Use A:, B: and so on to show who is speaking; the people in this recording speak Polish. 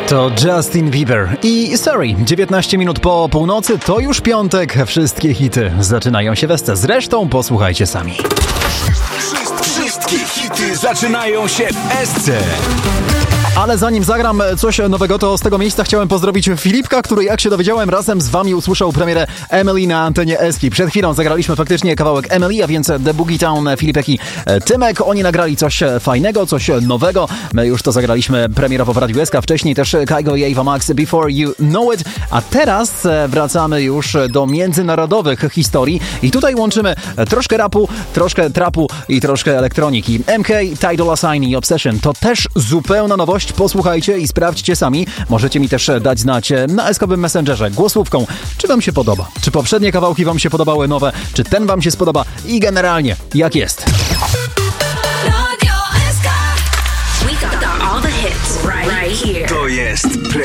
A: To Justin Bieber i Sorry. 19 minut po północy, to już piątek. Wszystkie hity zaczynają się w Esce. Zresztą posłuchajcie sami.
B: Wszystkie hity zaczynają się w Esce.
A: Ale zanim zagram coś nowego, to z tego miejsca chciałem pozdrowić Filipka, który, jak się dowiedziałem, razem z wami usłyszał premierę Emily na antenie Eski. Przed chwilą zagraliśmy faktycznie kawałek Emily, a więc The Boogie Town, Filipek i Tymek. Oni nagrali coś fajnego, coś nowego. My już to zagraliśmy premierowo w Radiu Eska. Wcześniej też Kygo i Ava Max, Before You Know It. A teraz wracamy już do międzynarodowych historii. I tutaj łączymy troszkę rapu, troszkę trapu i troszkę elektroniki. MK, Ty Dolla Sign i Obsession to też zupełna nowość. Posłuchajcie i sprawdźcie sami. Możecie mi też dać znać na eskowym Messengerze głosówką, czy wam się podoba. Czy poprzednie kawałki wam się podobały nowe, czy ten wam się spodoba i generalnie jak jest.
C: We got all the hits right here.
B: To jest